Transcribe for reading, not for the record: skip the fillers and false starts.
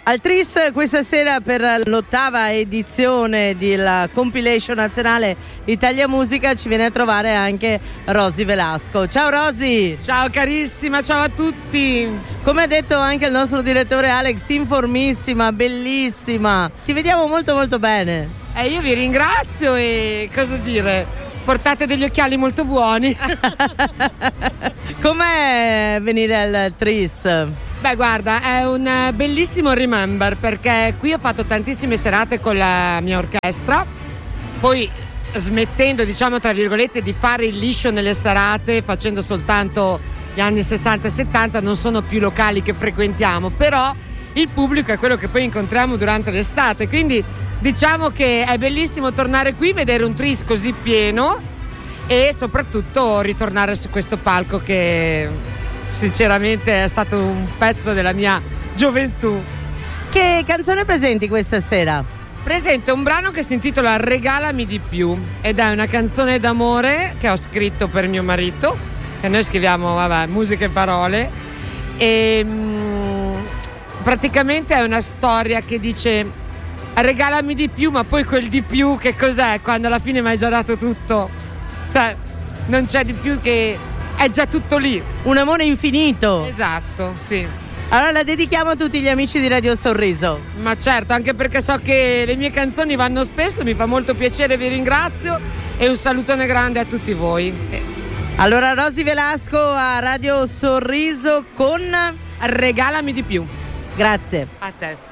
Al Tris questa sera per l'8ª edizione della compilation nazionale Italia Musica ci viene a trovare anche Rosy Velasco. Ciao Rosy! Ciao carissima, ciao a tutti! Come ha detto anche il nostro direttore Alex, informissima, bellissima. Ti vediamo molto molto bene. Io vi ringrazio e cosa dire, portate degli occhiali molto buoni. Com'è venire al Tris? Beh guarda, è un bellissimo remember perché qui ho fatto tantissime serate con la mia orchestra, poi smettendo diciamo tra virgolette di fare il liscio nelle serate, facendo soltanto gli anni 60 e 70, non sono più locali che frequentiamo, però il pubblico è quello che poi incontriamo durante l'estate, quindi diciamo che è bellissimo tornare qui, vedere un Tris così pieno e soprattutto ritornare su questo palco che sinceramente è stato un pezzo della mia gioventù. Che canzone presenti questa sera? Presento un brano che si intitola Regalami di più ed è una canzone d'amore che ho scritto per mio marito, che noi scriviamo musica e parole, e praticamente è una storia che dice regalami di più, ma poi quel di più che cos'è quando alla fine mi hai già dato tutto, cioè non c'è di più, che è già tutto lì. Un amore infinito. Esatto, sì. Allora la dedichiamo a tutti gli amici di Radio Sorriso. Ma certo, anche perché so che le mie canzoni vanno spesso, mi fa molto piacere, vi ringrazio e un salutone grande a tutti voi. Allora Rosy Velasco a Radio Sorriso con Regalami di più. Grazie. A te.